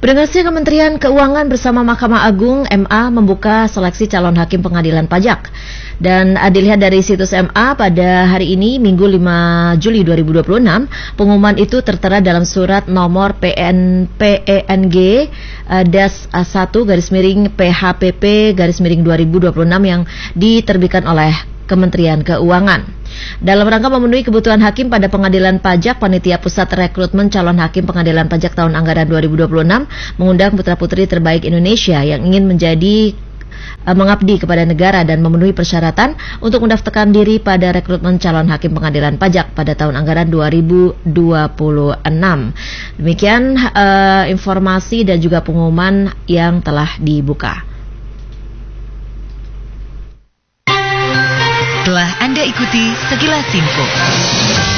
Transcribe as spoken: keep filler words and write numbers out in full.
Pendengarnya, Kementerian Keuangan bersama Mahkamah Agung M A membuka seleksi calon hakim pengadilan pajak. Dan uh, dilihat dari situs M A pada hari ini, Minggu lima Juli dua ribu dua puluh enam, pengumuman itu tertera dalam surat nomor P N P E N G uh, das satu garis miring P H P P garis miring dua ribu dua puluh enam yang diterbitkan oleh Kementerian Keuangan. Dalam rangka memenuhi kebutuhan hakim pada pengadilan pajak, Panitia Pusat Rekrutmen Calon Hakim Pengadilan Pajak tahun anggaran dua ribu dua puluh enam mengundang putra-putri terbaik Indonesia yang ingin menjadi uh, mengabdi kepada negara dan memenuhi persyaratan untuk mendaftarkan diri pada rekrutmen calon hakim pengadilan pajak pada tahun anggaran dua ribu dua puluh enam. Demikian uh, informasi dan juga pengumuman yang telah dibuka. Telah Anda ikuti sekilas info.